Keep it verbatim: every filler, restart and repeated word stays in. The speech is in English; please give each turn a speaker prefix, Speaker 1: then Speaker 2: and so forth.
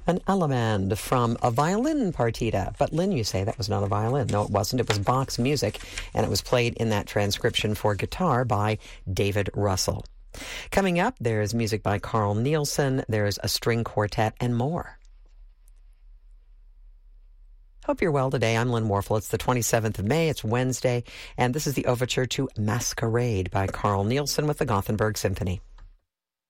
Speaker 1: An element from a violin partita. But Lynn, you say that was not a violin. No, it wasn't. It was Bach's music, and it was played in that transcription for guitar by David Russell. Coming up, there's music by Carl Nielsen, there's a string quartet, and more. Hope you're well today. I'm Lynn Warfel. It's the twenty-seventh of May. It's Wednesday, and this is the overture to Masquerade by Carl Nielsen with the Gothenburg Symphony.